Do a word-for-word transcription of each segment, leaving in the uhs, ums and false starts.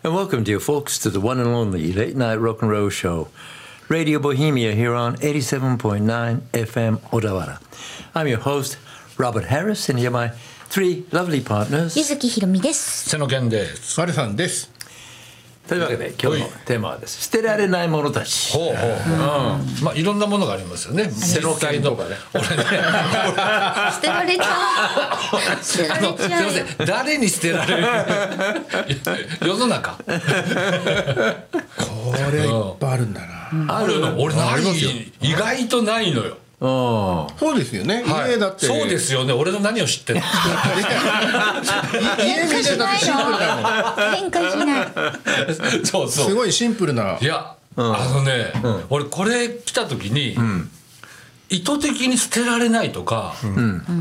And welcome, dear folks, to the one and only late night rock and roll show, Radio Bohemia, here on eighty-seven point nine F M Odawara. I'm your host, Robert Harris, and here are my three lovely partners. 柚木ひろみです。 瀬野健です。 マルさんです。 というわけで今日のテーマはです。捨てられないものたち。 ほうほう、うん、まあいろんなものがありますよね。 セロケンとかね。 俺ね、 捨てられちゃう。捨てられちゃう。 すいません、誰に捨てられる世の中。これいっぱいあるんだな。 うん、あるの。俺ない、意外とないのよ。 そうですよね、 はい、 家だってそうですよね。俺の何を知ってるの家見てたってシンプルだもん。 変化しない。 そうそう、 すごいシンプルな。 いや、うん、あのね、うん、俺これ来た時に、うん、意図的に捨てられないとか、うん、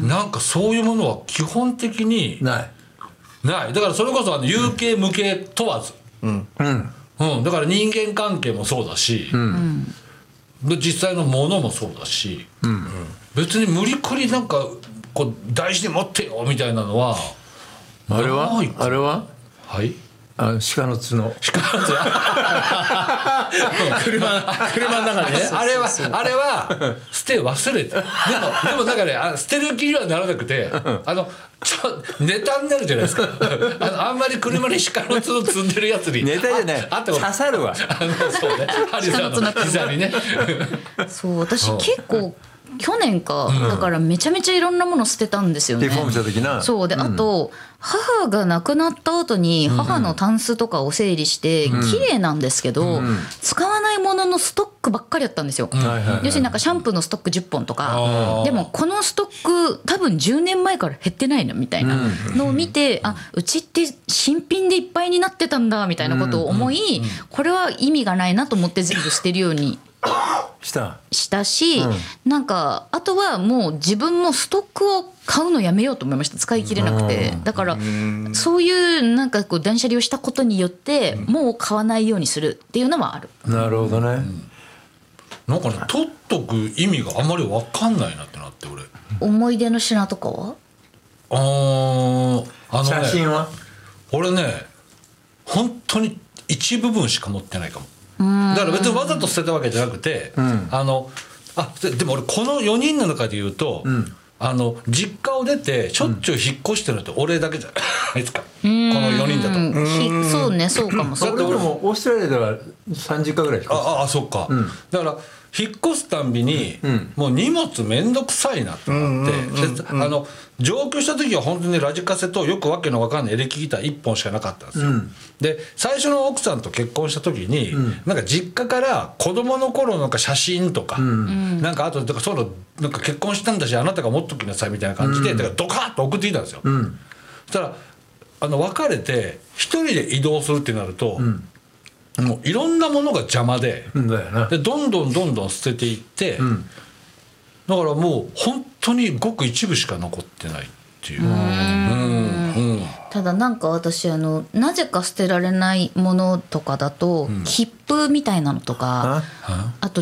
なんかそういうものは基本的にないない。だからそれこそあの有形無形問わず、うんうんうん、だから人間関係もそうだし、うん実際のものもそうだし、うんうん、別に無理くりなんかこう大事に持ってよみたいなのはあれはあれははいあ鹿の角鹿の角車車の中でねあれはあれは捨て忘れてでもでもなんかねあ捨てる気にはならなくてあのちょネタになるじゃないですかあのあんまり車に鹿の角積んでるやつにネタじゃないあって刺さるわあのそうねハリさんの膝にねそう私結構去年か、うん、だからめちゃめちゃいろんなもの捨てたんですよね。 リフォームした時な。 そうで、うん、あと母が亡くなった後に母のタンスとかを整理して、うん、綺麗なんですけど、うん、使わないもののストックばっかりやったんですよ、うん、要するになんかシャンプーのストックじゅっぽんとか、うん、でもこのストック多分じゅうねんまえから減ってないなみたいなのを見て、うん、あうちって新品でいっぱいになってたんだみたいなことを思い、うんうん、これは意味がないなと思って全部捨てるようにしたしたし、うん、なんかあとはもう自分もストックを買うのやめようと思いました。使い切れなくて、うん、だからそういうなんかこう断捨離をしたことによって、うん、もう買わないようにするっていうのはある。 なるほどね、うん、 なんかね取っとく意味があんまり分かんないなってなって俺思い出の品とかはあーあの、ね、 写真は俺ね本当に一部分しか持ってないかも。だから別にわざと捨てたわけじゃなくて、うん、あのあでも俺このよにんの中で言うと、うん、あの実家を出てしょっちゅう引っ越してるのって俺だけじゃないですか、このよにんだと。 うんそうねそうかもそうかも。俺もオーストラリアではさんじゅっかいぐらい引っ越して。 ああそっか、うん、だから引っ越すたんびに、うん、もう荷物めんどくさいなってなって、うんうんうん、あの上京した時は本当にラジカセとよくわけのわかんないエレキギターいっぽんしかなかったんですよ、うん、で最初の奥さんと結婚した時に、うん、なんか実家から子供の頃のなんか写真とか、うん、なんかあとだからそのなんか結婚したんだしあなたが持っときなさいみたいな感じで、うん、だからドカッと送ってきたんですよ、うん、そしたらあの別れて一人で移動するってなると、うんもういろんなものが邪魔 で,、うん、だよなでどんどんどんどん捨てていって、うん、だからもう本当にごく一部しか残ってないっていう。うんうん、 ただなんか私あのなぜか捨てられないものとかだと、うん、切符みたいなのとかあと